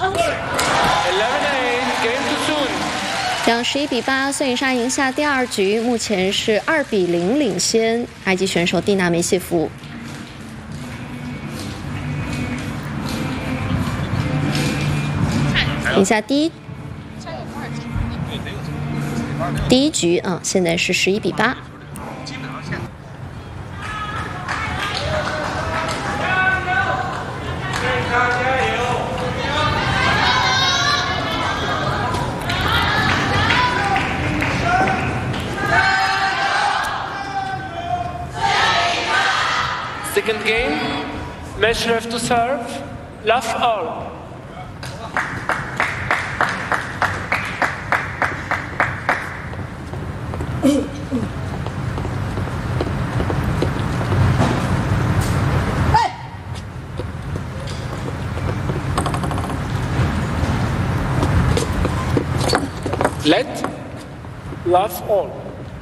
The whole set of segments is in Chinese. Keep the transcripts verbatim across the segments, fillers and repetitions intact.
这样十一比八，孙颖莎赢下第二局，目前是二比零领先埃及选手蒂娜梅谢夫。赢下第一第一局啊，现在是十一比八。 Second game, Meshref to serve, love all. Let, love all.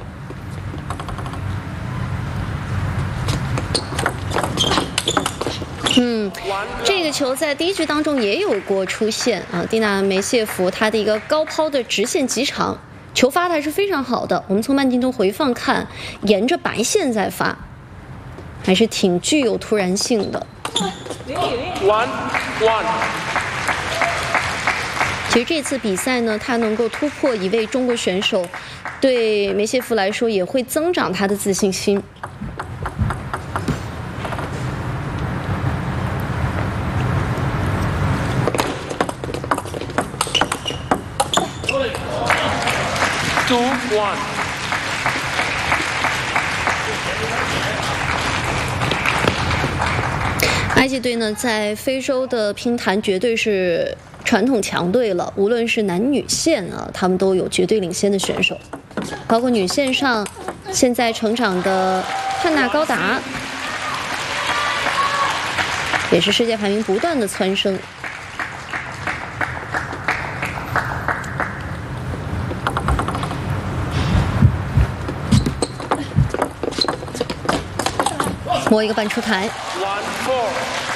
嗯，这个球在第一局当中也有过出现啊。蒂娜梅谢夫她的一个高抛的直线极长，球发的还是非常好的。我们从慢镜头回放看，沿着白线在发，还是挺具有突然性的。 One, one. 其实这次比赛呢，她能够突破一位中国选手，对梅谢夫来说也会增长她的自信心。 Two, one. 埃及队呢，在非洲的乒坛绝对是传统强队了，无论是男女线啊，他们都有绝对领先的选手，包括女线上，现在成长的汉娜高达，也是世界排名不断的蹿升。 摸一个半出台。